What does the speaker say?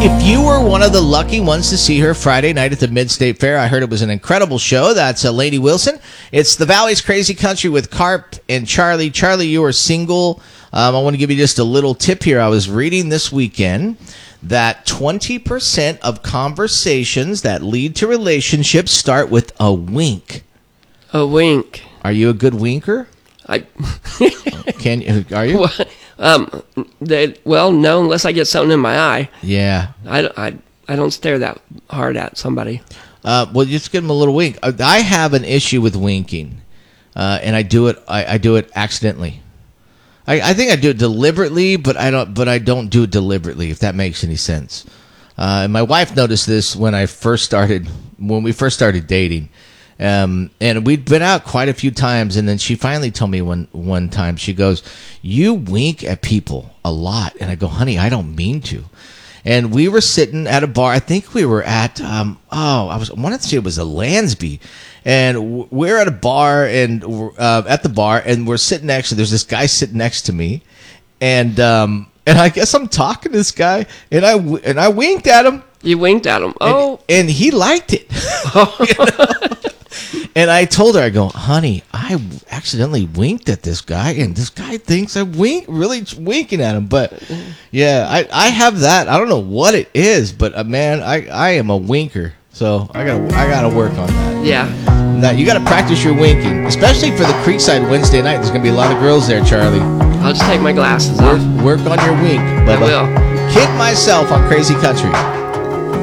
If you were one of the lucky ones to see her Friday night at the Mid-State Fair, I heard it was an incredible show. That's Lainey Wilson. It's the Valley's Crazy Country with Carp and Charlie. Charlie, you are single. I want to give you just a little tip here. I was reading this weekend that 20% of conversations that lead to relationships start with a wink. A wink. Are you a good winker? Are you? Well, no, unless I get something in my eye. Yeah. I don't stare that hard at somebody. Well, just give them a little wink. I have an issue with winking, and I do it. I do it accidentally. I think I do it deliberately, but I don't do it deliberately. If that makes any sense. And my wife noticed this when we first started dating. And we'd been out quite a few times, and then she finally told me one time, she goes, "You wink at people a lot." And I go, "Honey, I don't mean to." And we were sitting at a bar. I think we were at I wanted to say it was a Lansby, and we're at a bar and at the bar, and we're sitting next to. There's this guy sitting next to me, and I guess I'm talking to this guy, and I winked at him. You winked at him. Oh, and he liked it. You know? And I told her, I go, "Honey, I accidentally winked at this guy, and this guy thinks I'm really winking at him." But yeah, I have that. I don't know what it is, but man, I am a winker, so I gotta work on that. Yeah. Now you gotta practice your winking, especially for the Creekside Wednesday night. There's gonna be a lot of girls there, Charlie. I'll just take my glasses off. Work on your wink. I will. Kid Myself on Crazy Country.